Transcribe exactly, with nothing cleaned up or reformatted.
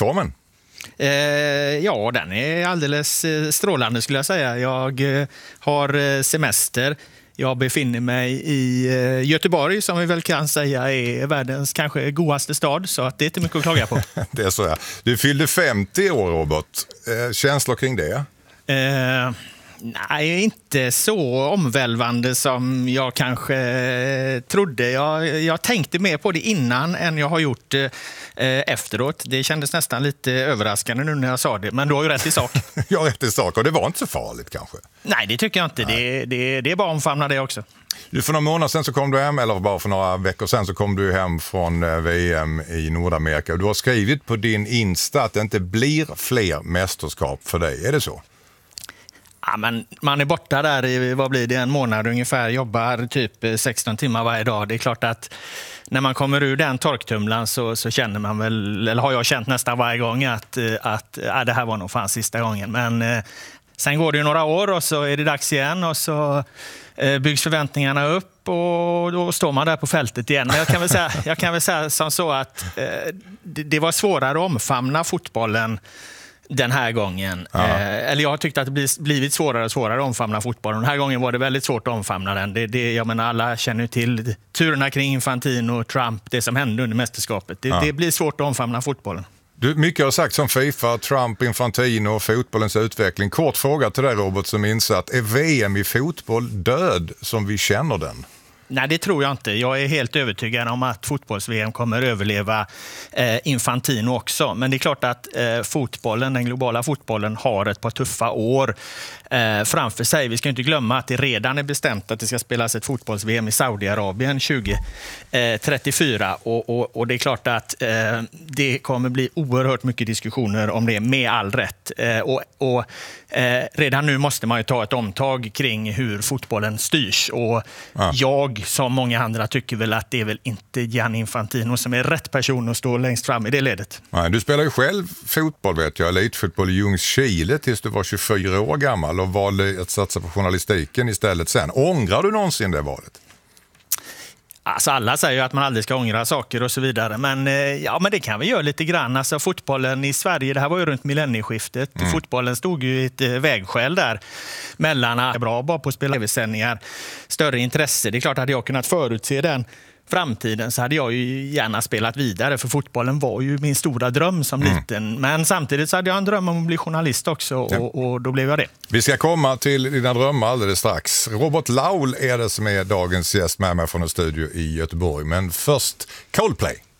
dagsformen? Eh, ja, den är alldeles strålande skulle jag säga. Jag eh, har semester. Jag befinner mig i eh, Göteborg som vi väl kan säga är världens kanske godaste stad. Så att det är inte mycket att klaga på. Det är så, ja. Du fyllde femtio år, Robert. Eh, känslor kring det? Eh, nej, inte så omvälvande som jag kanske eh, trodde. Jag, jag tänkte mer på det innan än jag har gjort eh, efteråt. Det kändes nästan lite överraskande nu när jag sa det. Men du har ju rätt i sak. Jag har rätt i sak och det var inte så farligt kanske. Nej, det tycker jag inte. Det, det, det är bara att omfamna det också. Du, för några månader sedan så kom du hem, eller bara för några veckor sedan så kom du hem från V M i Nordamerika. Du har skrivit på din Insta att det inte blir fler mästerskap för dig. Är det så? Ja, men man är borta där i, vad blir det, en månad ungefär, jobbar typ sexton timmar varje dag. Det är klart att när man kommer ur den torktumlan så, så känner man väl, eller har jag känt nästan varje gång att, att ja, det här var nog fan sista gången. Men eh, sen går det ju några år och så är det dags igen och så eh, byggs förväntningarna upp och då står man där på fältet igen. Men jag kan väl säga, jag kan väl säga som så att eh, det, det var svårare att omfamna fotbollen den här gången. Ja. Eh, eller jag har tyckt att det blivit svårare och svårare att omfamna fotbollen. Den här gången var det väldigt svårt att omfamna den. Det, det, jag menar, alla känner till turerna kring Infantino, Trump, det som hände under mästerskapet. Det, Ja. det blir svårt att omfamna fotbollen. Du, mycket har sagt som FIFA, Trump, Infantino och fotbollens utveckling. Kort fråga till dig, Robert, som insatt. Är V M i fotboll död som vi känner den? Nej, det tror jag inte. Jag är helt övertygad om att fotbolls-V M kommer överleva eh, Infantino också. Men det är klart att eh, fotbollen, den globala fotbollen har ett par tuffa år eh, framför sig. Vi ska inte glömma att det redan är bestämt att det ska spelas ett fotbolls-V M i Saudiarabien tjugo trettiofyra. Och, och, och det är klart att eh, det kommer bli oerhört mycket diskussioner om det med all rätt. Eh, och, och eh, redan nu måste man ju ta ett omtag kring hur fotbollen styrs. Och Ja. jag som många andra tycker väl att det är väl inte Gianni Infantino som är rätt person att stå längst fram i det ledet. Nej, du spelar ju själv fotboll, vet jag, elitfotboll i Ljungskile tills du var tjugofyra år gammal och valde att satsa på journalistiken istället sen. Ångrar du någonsin det valet? Alltså alla säger ju att man aldrig ska ångra saker och så vidare. Men, eh, ja, men det kan vi göra lite grann. Alltså, fotbollen i Sverige, det här var ju runt millennieskiftet. Mm. Fotbollen stod ju i ett eh, vägskäl där. Mellan att bra bara på att spela tv-sändningar, större intresse. Det är klart att jag kunnat förutse den framtiden så hade jag ju gärna spelat vidare. För fotbollen var ju min stora dröm som mm. liten. Men samtidigt så hade jag en dröm om att bli journalist också och, ja. och då blev jag det. Vi ska komma till dina drömmar alldeles strax. Robert Laul är det som är dagens gäst med mig från en studio i Göteborg. Men först Coldplay.